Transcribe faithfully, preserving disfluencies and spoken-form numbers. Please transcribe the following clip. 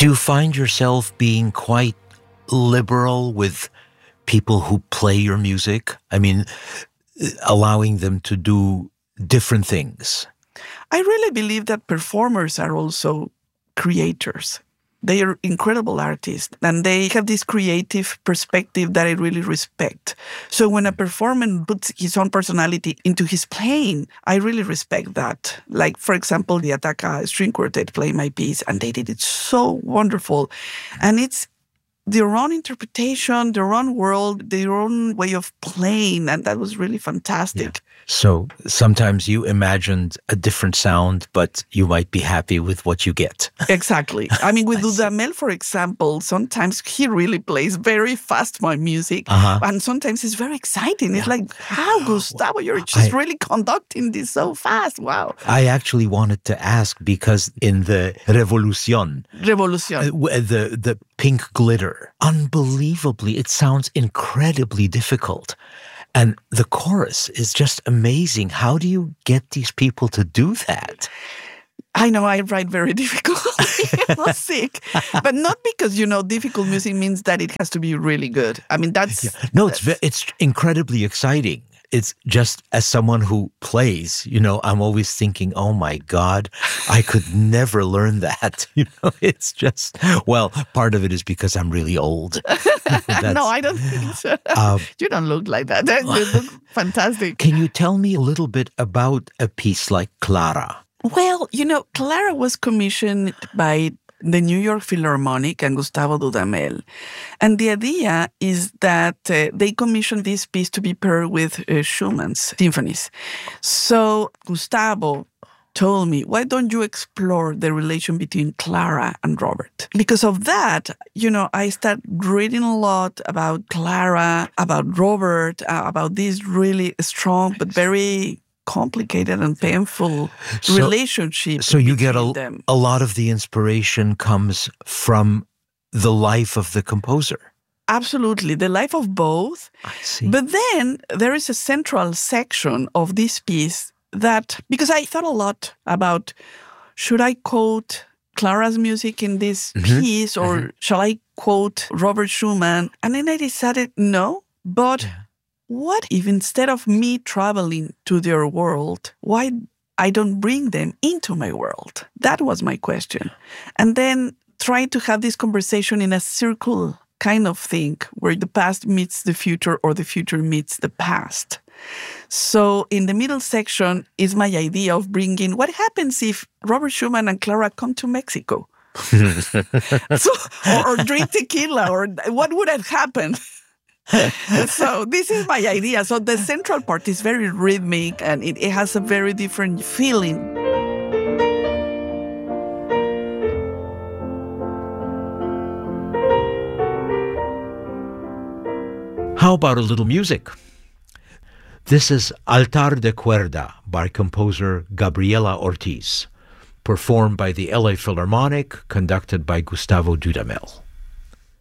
Do you find yourself being quite liberal with people who play your music? I mean, allowing them to do different things. I really believe that performers are also creators. They are incredible artists, and they have this creative perspective that I really respect. So when a performer puts his own personality into his playing, I really respect that. Like, for example, the Ataca String Quartet played my piece, and they did it so wonderful. And it's their own interpretation, their own world, their own way of playing, and that was really fantastic. Yeah. So sometimes you imagined a different sound, but you might be happy with what you get. Exactly. I mean, with Dudamel, for example, sometimes he really plays very fast my music, uh-huh. and sometimes it's very exciting. Yeah. It's like, how, Gustavo, you're just I, really conducting this so fast. Wow. I actually wanted to ask because in the Revolucion, Revolucion. Uh, the, the pink glitter, unbelievably, it sounds incredibly difficult. And the chorus is just amazing. How do you get these people to do that? I know I write very difficult music, but not because, you know, difficult music means that it has to be really good. I mean, that's... Yeah. No, that's, it's it's incredibly exciting. It's just as someone who plays, you know, I'm always thinking, oh my God, I could never learn that. You know, it's just, well, part of it is because I'm really old. No, I don't think so. Um, you don't look like that. You look fantastic. Can you tell me a little bit about a piece like Clara? Well, you know, Clara was commissioned by the New York Philharmonic and Gustavo Dudamel. And the idea is that uh, they commissioned this piece to be paired with uh, Schumann's symphonies. So Gustavo told me, why don't you explore the relation between Clara and Robert? Because of that, you know, I started reading a lot about Clara, about Robert, uh, about this really strong but very complicated and painful so, relationship. So you get a, them. a lot of the inspiration comes from the life of the composer. Absolutely. The life of both. I see. But then there is a central section of this piece that, because I thought a lot about, should I quote Clara's music in this mm-hmm. piece or mm-hmm. shall I quote Robert Schumann? And then I decided no, but... Yeah. What if instead of me traveling to their world, why I don't bring them into my world? That was my question. And then trying to have this conversation in a circle kind of thing where the past meets the future or the future meets the past. So in the middle section is my idea of bringing what happens if Robert Schumann and Clara come to Mexico? so, or, or drink tequila, or what would have happened? So this is my idea. So the central part is very rhythmic and it, it has a very different feeling. How about a little music? This is Altar de Cuerda by composer Gabriela Ortiz, performed by the L A Philharmonic, conducted by Gustavo Dudamel.